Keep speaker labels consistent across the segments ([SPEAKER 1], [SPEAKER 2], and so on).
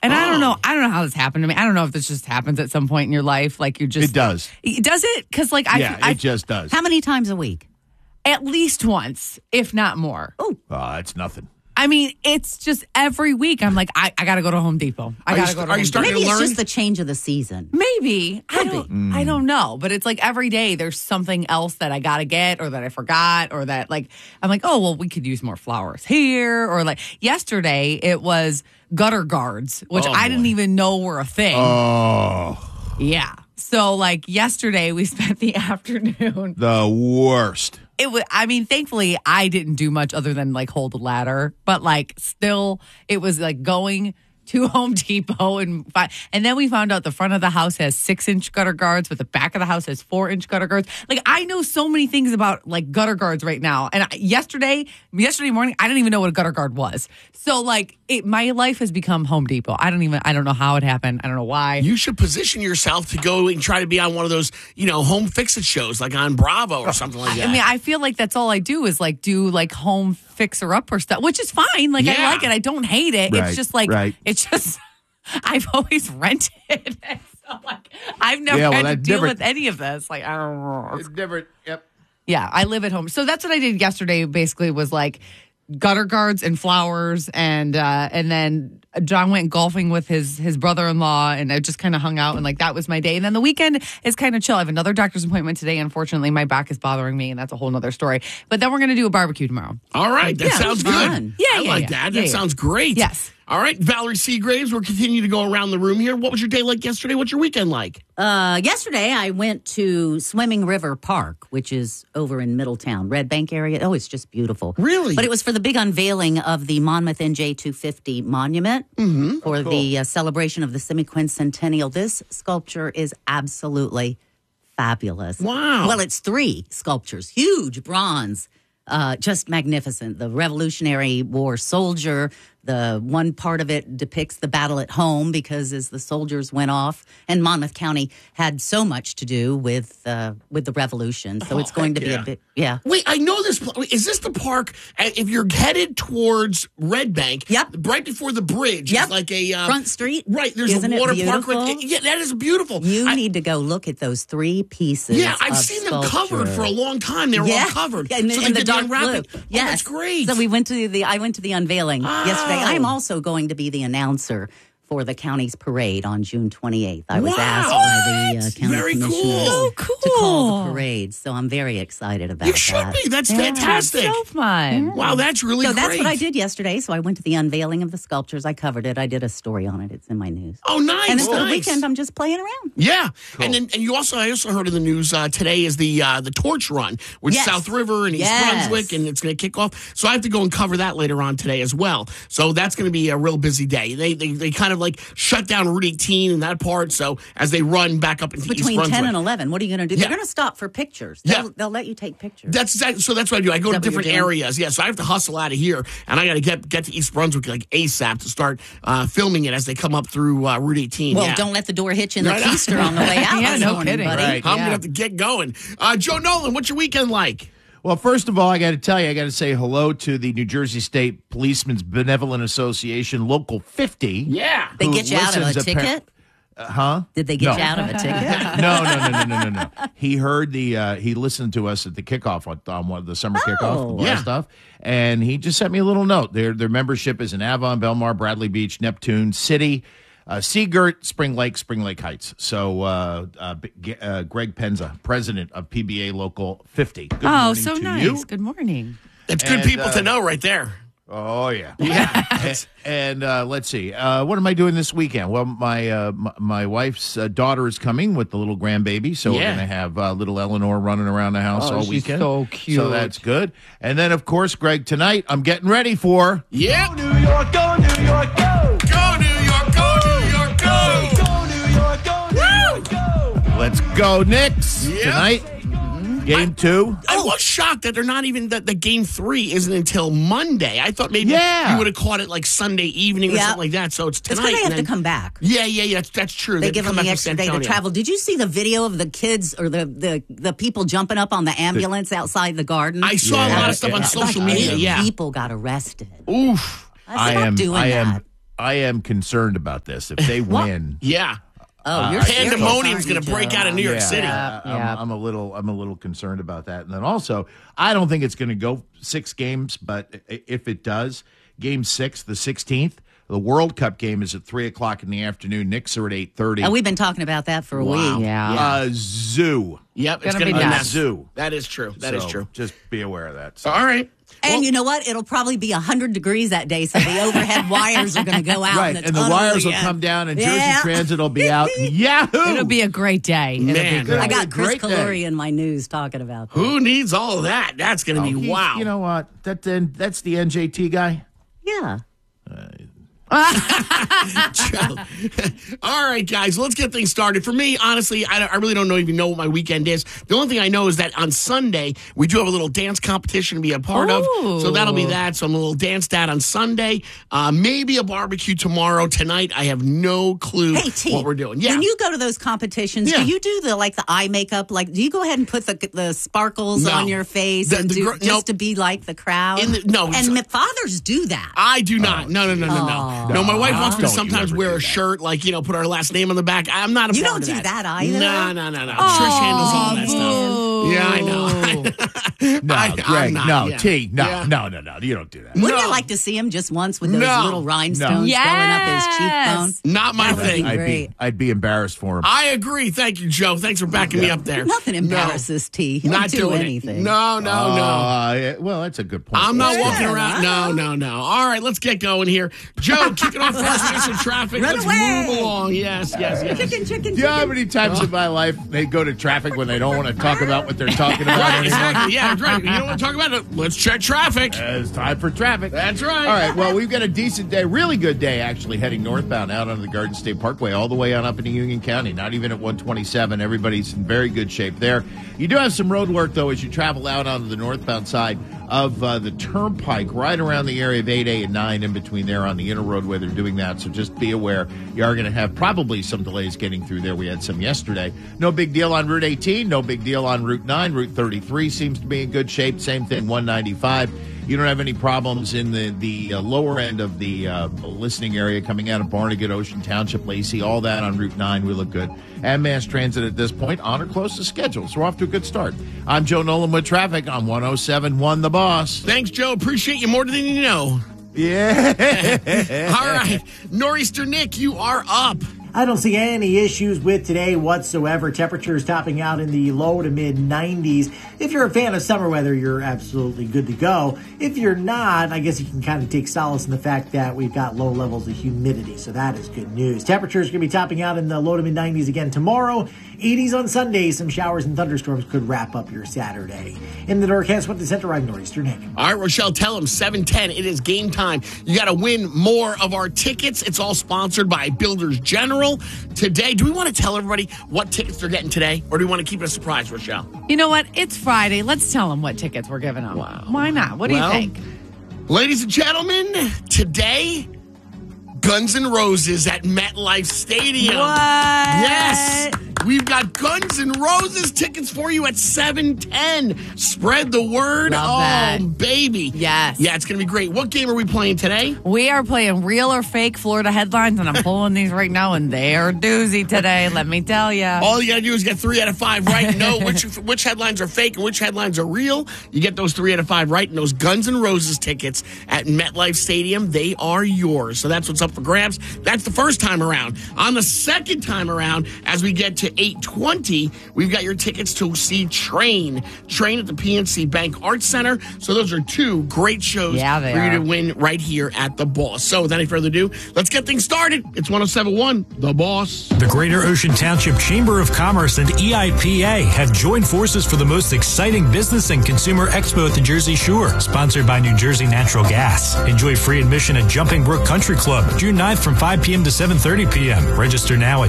[SPEAKER 1] And I don't know how this happened to me. I don't know if this just happens at some point in your life. Like you just.
[SPEAKER 2] It does.
[SPEAKER 1] Does it? Because like
[SPEAKER 2] it just does.
[SPEAKER 3] How many times a week?
[SPEAKER 1] At least once, if not more.
[SPEAKER 3] Oh,
[SPEAKER 2] it's nothing.
[SPEAKER 1] I mean, it's just every week. I'm like, I got to go to Home Depot. I got to go to Home Depot.
[SPEAKER 3] Maybe it's just the change of the season.
[SPEAKER 1] Maybe. I don't know. But it's like every day there's something else that I got to get or that I forgot or that like, I'm like, oh, well, we could use more flowers here. Or like yesterday it was gutter guards, which I didn't even know were a thing.
[SPEAKER 2] Oh.
[SPEAKER 1] Yeah. So like yesterday we spent the afternoon.
[SPEAKER 2] The worst.
[SPEAKER 1] It was, I mean, thankfully I didn't do much other than like hold a ladder, but like still it was like going to Home Depot and then we found out the front of the house has 6-inch gutter guards, but the back of the house has 4-inch gutter guards. Like I know so many things about like gutter guards right now. And yesterday morning, I didn't even know what a gutter guard was. So like my life has become Home Depot. I don't know how it happened. I don't know why.
[SPEAKER 4] You should position yourself to go and try to be on one of those, home fix-it shows like on Bravo or something like that.
[SPEAKER 1] I mean, I feel like that's all I do is like do like home fixer-upper stuff, which is fine. Like I like it. I don't hate it.
[SPEAKER 2] Right,
[SPEAKER 1] it's just like, it's just, I've always rented. And so like, I've never had to deal with any of this. Like, I don't know.
[SPEAKER 2] It's different. Yep.
[SPEAKER 1] Yeah, I live at home. So that's what I did yesterday, basically was like gutter guards and flowers. And then John went golfing with his brother-in-law, and I just kind of hung out, and like that was my day. And then the weekend is kind of chill. I have another doctor's appointment today. Unfortunately, my back is bothering me, and that's a whole nother story. But then we're going to do a barbecue tomorrow.
[SPEAKER 4] All right, that sounds good.
[SPEAKER 3] Fun.
[SPEAKER 1] Yeah,
[SPEAKER 4] I like that. That sounds great.
[SPEAKER 1] Yes.
[SPEAKER 4] All right, Valerie Seagraves, we're continuing to go around the room here. What was your day like yesterday? What's your weekend like?
[SPEAKER 3] Yesterday, I went to Swimming River Park, which is over in Middletown, Red Bank area. Oh, it's just beautiful.
[SPEAKER 4] Really?
[SPEAKER 3] But it was for the big unveiling of the Monmouth NJ250 monument for the celebration of the semi-quincentennial. This sculpture is absolutely fabulous.
[SPEAKER 4] Wow.
[SPEAKER 3] Well, it's 3 sculptures, huge bronze, just magnificent. The Revolutionary War soldier. The one part of it depicts the battle at home because as the soldiers went off, and Monmouth County had so much to do with the revolution. So it's going to be a bit,
[SPEAKER 4] Wait, I know this. Is this the park? If you're headed towards Red Bank, right before the bridge, it's like a
[SPEAKER 3] Front Street,
[SPEAKER 4] right? There's
[SPEAKER 3] Isn't
[SPEAKER 4] a water park.
[SPEAKER 3] Right,
[SPEAKER 4] yeah, that is beautiful.
[SPEAKER 3] You need to go look at those 3 pieces.
[SPEAKER 4] Yeah, I've seen them covered for a long time. They were all covered.
[SPEAKER 3] Yeah, in the dark blue.
[SPEAKER 4] Yes, that's great.
[SPEAKER 3] So I went to the unveiling yesterday. I'm also going to be the announcer for the county's parade on June 28th. I was asked by the county commissioners to call the parade, so I'm very excited about that.
[SPEAKER 4] You should be. That's fantastic.
[SPEAKER 1] That's so fun.
[SPEAKER 4] Wow, that's really great.
[SPEAKER 3] So that's what I did yesterday. So I went to the unveiling of the sculptures. I covered it. I did a story on it. It's in my news.
[SPEAKER 4] Oh, nice.
[SPEAKER 3] And then for the weekend, I'm just playing around.
[SPEAKER 4] Yeah. Cool. And I also heard in the news today is the Torch Run with South River and East Brunswick, and it's going to kick off. So I have to go and cover that later on today as well. So that's going to be a real busy day. They kind of like shut down Route 18 and that part. So as they run back up into East Brunswick.
[SPEAKER 3] Between 10 and 11, what are you going to do? They're going to stop for pictures. They'll let you take pictures.
[SPEAKER 4] That's what I do. I go to different areas. Yeah, so I have to hustle out of here, and I got to get to East Brunswick like ASAP to start filming it as they come up through Route 18.
[SPEAKER 3] Well, don't let the door hit you in the keister on the way out.
[SPEAKER 1] No kidding.
[SPEAKER 3] Buddy.
[SPEAKER 4] Right. I'm going to have to get going. Joe Nolan, what's your weekend like?
[SPEAKER 2] Well, first of all, I got to tell you, I got to say hello to the New Jersey State Policemen's Benevolent Association, Local 50.
[SPEAKER 4] Yeah.
[SPEAKER 3] They get you out of a ticket? Did they get you out of a ticket?
[SPEAKER 2] No. He heard he listened to us at the kickoff on one of the summer kickoff, the stuff, and he just sent me a little note. Their membership is in Avon, Belmar, Bradley Beach, Neptune City, Seagirt, Spring Lake
[SPEAKER 1] Oh,
[SPEAKER 2] Heights. So Greg Penza, president of PBA Local 50. Good morning
[SPEAKER 1] so
[SPEAKER 2] to
[SPEAKER 1] nice.
[SPEAKER 2] you.
[SPEAKER 1] Good morning.
[SPEAKER 4] It's good people to know right there.
[SPEAKER 2] Oh, yeah. And let's see. What am I doing this weekend? Well, my wife's daughter is coming with the little grandbaby, so we're going to have little Eleanor running around the house all weekend.
[SPEAKER 1] So cute.
[SPEAKER 2] So that's good. And then, of course, Greg, tonight I'm getting ready for...
[SPEAKER 4] Yeah.
[SPEAKER 5] Go New York, go New York, go!
[SPEAKER 4] Go New York, go New York, go!
[SPEAKER 5] Go New York, go New York, go!
[SPEAKER 2] Let's go, Knicks, tonight. Game 2.
[SPEAKER 4] I was shocked that they're not even that the game 3 isn't until Monday. I thought maybe you would have caught it like Sunday evening or something like that. So it's tonight.
[SPEAKER 3] It's because they have to come back.
[SPEAKER 4] Yeah. That's true.
[SPEAKER 3] They give them the extra day to travel. Did you see the video of the kids or the people jumping up on the ambulance outside the garden?
[SPEAKER 4] I saw a lot of stuff on social media.
[SPEAKER 3] People got arrested.
[SPEAKER 4] Oof.
[SPEAKER 3] Stop doing that.
[SPEAKER 2] I am concerned about this. If they win,
[SPEAKER 4] Yeah.
[SPEAKER 3] Oh, you're
[SPEAKER 4] pandemonium's going to break out in New York City.
[SPEAKER 2] I'm a little concerned about that. And then also, I don't think it's going to go 6 games, but if it does, Game 6, the 16th, the World Cup game is at 3:00 in the afternoon. Knicks are at 8:30.
[SPEAKER 3] And we've been talking about that for a week.
[SPEAKER 1] Yeah.
[SPEAKER 2] Zoo.
[SPEAKER 4] Yep, it's
[SPEAKER 1] Gonna
[SPEAKER 4] going to
[SPEAKER 1] be
[SPEAKER 4] be
[SPEAKER 1] nuts.
[SPEAKER 4] nuts.
[SPEAKER 2] Zoo.
[SPEAKER 4] That is true. That is true.
[SPEAKER 2] Just be aware of that. So.
[SPEAKER 4] All right.
[SPEAKER 3] And you know what? It'll probably be 100 degrees that day, so the overhead wires are going to go out.
[SPEAKER 2] Right,
[SPEAKER 3] in
[SPEAKER 2] and the wires will come down, and Jersey Transit will be out. Yahoo!
[SPEAKER 1] It'll be a great day. It'll
[SPEAKER 4] Man.
[SPEAKER 1] be great.
[SPEAKER 3] I got Chris
[SPEAKER 2] Great day.
[SPEAKER 3] Calori in my news talking about that.
[SPEAKER 4] Who needs all of that? That's going to be wow.
[SPEAKER 2] You know what? That's the NJT guy.
[SPEAKER 3] Yeah.
[SPEAKER 4] Joe. All right, guys, let's get things started. For me, honestly, I really don't even know what my weekend is. The only thing I know is that on Sunday, we do have a little dance competition to be a part of. So that'll be that. So I'm a little dance dad on Sunday. Maybe a barbecue tomorrow. Tonight, I have no clue
[SPEAKER 3] Hey, T,
[SPEAKER 4] what we're doing. Yeah.
[SPEAKER 3] when you go to those competitions,
[SPEAKER 4] Yeah.
[SPEAKER 3] do you do the eye makeup? Like, do you go ahead and put the sparkles
[SPEAKER 4] No.
[SPEAKER 3] on your face
[SPEAKER 4] The-
[SPEAKER 3] and
[SPEAKER 4] the
[SPEAKER 3] do,
[SPEAKER 4] gr-
[SPEAKER 3] just
[SPEAKER 4] nope.
[SPEAKER 3] to be like the crowd?
[SPEAKER 4] No,
[SPEAKER 3] And fathers do that.
[SPEAKER 4] I do not. No. No, my wife wants me to
[SPEAKER 2] Don't you
[SPEAKER 4] sometimes
[SPEAKER 2] ever
[SPEAKER 4] wear
[SPEAKER 2] do
[SPEAKER 4] a
[SPEAKER 2] that.
[SPEAKER 4] shirt, like, put our last name on the back. I'm not a
[SPEAKER 3] You
[SPEAKER 4] part
[SPEAKER 3] don't
[SPEAKER 4] of
[SPEAKER 3] do that either?
[SPEAKER 4] No. Trish handles all that stuff. Yeah, I know.
[SPEAKER 2] No,
[SPEAKER 4] I'm
[SPEAKER 2] Greg,
[SPEAKER 4] not,
[SPEAKER 2] no,
[SPEAKER 4] yeah.
[SPEAKER 2] T, no,
[SPEAKER 4] Yeah.
[SPEAKER 2] no, you don't do that.
[SPEAKER 3] Wouldn't
[SPEAKER 4] No.
[SPEAKER 3] you like to see him just once with those
[SPEAKER 4] No.
[SPEAKER 3] little rhinestones
[SPEAKER 1] Yes.
[SPEAKER 3] going up his cheekbone?
[SPEAKER 4] Not my
[SPEAKER 3] That would be
[SPEAKER 4] thing.
[SPEAKER 3] great.
[SPEAKER 2] I'd be embarrassed for him.
[SPEAKER 4] I agree. Thank you, Joe. Thanks for backing me up there.
[SPEAKER 3] Nothing embarrasses T. He'll
[SPEAKER 4] Not
[SPEAKER 3] do
[SPEAKER 4] doing
[SPEAKER 3] anything.
[SPEAKER 4] it. No.
[SPEAKER 2] Well, that's a good point.
[SPEAKER 4] I'm not
[SPEAKER 3] Yeah,
[SPEAKER 4] walking around. No. All right, let's get going here. Joe, kick it off for us. We got some traffic.
[SPEAKER 3] Run
[SPEAKER 4] Let's
[SPEAKER 3] away.
[SPEAKER 4] move along. Yes.
[SPEAKER 3] Chicken.
[SPEAKER 2] Do you know how many times in my life they go to traffic when they don't want to talk about what they're talking about
[SPEAKER 4] Right,
[SPEAKER 2] anymore?
[SPEAKER 4] exactly. Yeah, right. You don't want to talk about it? Let's check traffic.
[SPEAKER 2] It's time for traffic.
[SPEAKER 4] That's right.
[SPEAKER 2] All right. Well, we've got a decent day, really good day, actually, heading northbound out onto the Garden State Parkway, all the way on up into Union County. Not even at 127. Everybody's in very good shape there. You do have some road work, though, as you travel out onto the northbound side of the Turnpike, right around the area of 8A and 9, in between there on the inner roadway. They're doing that, so just be aware. You are going to have probably some delays getting through there. We had some yesterday. No big deal on Route 18. No big deal on Route 9. Route 33 seems to be in good shape. Same thing, 195. You don't have any problems in the lower end of the listening area coming out of Barnegat, Ocean Township, Lacey, all that on Route 9. We look good. And mass transit at this point on or close to schedule. So we're off to a good start. I'm Joe Nolan with traffic on 107.1 The Boss.
[SPEAKER 4] Thanks, Joe. Appreciate you more than you know.
[SPEAKER 2] Yeah.
[SPEAKER 4] All right. Nor'easter Nick, you are up.
[SPEAKER 6] I don't see any issues with today whatsoever. Temperatures topping out in the low to mid 90s. If you're a fan of summer weather, you're absolutely good to go. If you're not, I guess you can kind of take solace in the fact that we've got low levels of humidity. So that is good news. Temperatures going to be topping out in the low to mid 90s again tomorrow. 80s on Sunday. Some showers and thunderstorms could wrap up your Saturday. In the Norcast with the Center, I'm Nor'easter Nick.
[SPEAKER 4] All right, Rochelle, tell them 7:10. It is game time. You got to win more of our tickets. It's all sponsored by Builders General. Today, do we want to tell everybody what tickets they're getting today, or do we want to keep it a surprise, Rochelle?
[SPEAKER 1] You know what? It's Friday. Let's tell them what tickets we're giving them.
[SPEAKER 4] Wow.
[SPEAKER 1] Why not? What do you think?
[SPEAKER 4] Ladies and gentlemen, today, Guns N' Roses at MetLife Stadium.
[SPEAKER 1] What?
[SPEAKER 4] Yes. We've got Guns N' Roses tickets for you at 7:10. Spread the word.
[SPEAKER 1] Love that.
[SPEAKER 4] Baby.
[SPEAKER 1] Yes.
[SPEAKER 4] Yeah, it's going to be great. What game are we playing today?
[SPEAKER 1] We are playing real or fake Florida headlines, and I'm pulling these right now, and they are doozy today. Let me tell you.
[SPEAKER 4] All you got to do is get 3 out of 5 right. Know which headlines are fake and which headlines are real. You get those 3 out of 5 right, and those Guns N' Roses tickets at MetLife Stadium, they are yours. So that's what's up for grabs. That's the first time around. On the second time around, as we get to 8:20, we've got your tickets to see Train at the PNC Bank Arts Center. So those are 2 great shows
[SPEAKER 1] Yeah, they
[SPEAKER 4] for you
[SPEAKER 1] are.
[SPEAKER 4] to win right here at The Boss. So without any further ado, let's get things started. It's 107.1 The Boss.
[SPEAKER 7] The Greater Ocean Township Chamber of Commerce and EIPA have joined forces for the most exciting business and consumer expo at the Jersey Shore, sponsored by New Jersey Natural Gas. Enjoy free admission at Jumping Brook Country Club, June 9th from 5 p.m. to 7:30 p.m. Register now at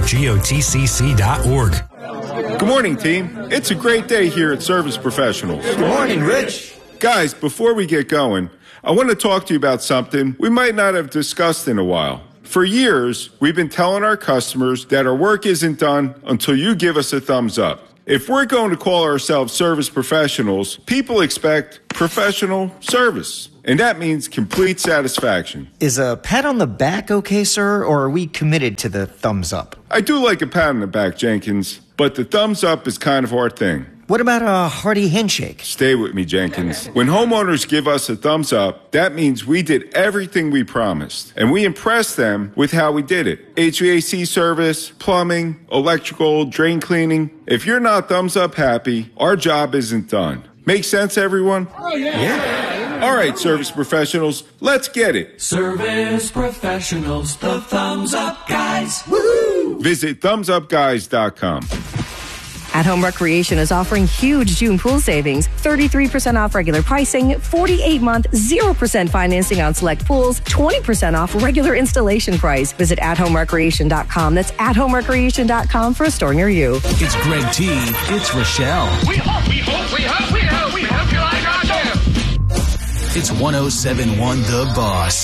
[SPEAKER 7] gotcc.org.
[SPEAKER 8] Good morning, team. It's a great day here at Service Professionals.
[SPEAKER 5] Good morning, Rich.
[SPEAKER 8] Guys, before we get going, I want to talk to you about something we might not have discussed in a while. For years, we've been telling our customers that our work isn't done until you give us a thumbs up. If we're going to call ourselves service professionals, people expect professional service. And that means complete satisfaction.
[SPEAKER 9] Is a pat on the back okay, sir, or are we committed to the thumbs up?
[SPEAKER 8] I do like a pat on the back, Jenkins, but the thumbs up is kind of our thing.
[SPEAKER 9] What about a hearty handshake?
[SPEAKER 8] Stay with me, Jenkins. When homeowners give us a thumbs up, that means we did everything we promised. And we impressed them with how we did it. HVAC service, plumbing, electrical, drain cleaning. If you're not thumbs up happy, our job isn't done. Make sense, everyone?
[SPEAKER 5] Oh, yeah.
[SPEAKER 8] All right, service professionals, let's get it.
[SPEAKER 5] Service professionals, the thumbs up guys.
[SPEAKER 8] Woohoo! Visit thumbsupguys.com.
[SPEAKER 10] At Home Recreation is offering huge June pool savings. 33% off regular pricing, 48-month, 0% financing on select pools, 20% off regular installation price. Visit athomerecreation.com. That's athomerecreation.com for a store near you.
[SPEAKER 11] It's Greg T. It's Rochelle.
[SPEAKER 5] We hope you like our show.
[SPEAKER 11] It's 107.1 The Boss.